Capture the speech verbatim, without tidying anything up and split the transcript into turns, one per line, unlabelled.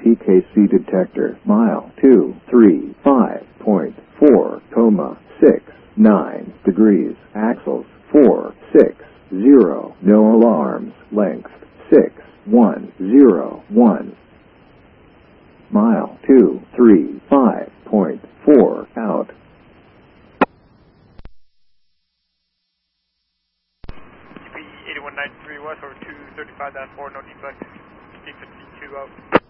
P K C detector. Mile two three five point four, comma six nine degrees. Axles four six zero. No alarms. Length six one zero one. Mile two three five point four out.
eighty-one ninety-three west over two thirty-five four, no defect, D fifty-two out.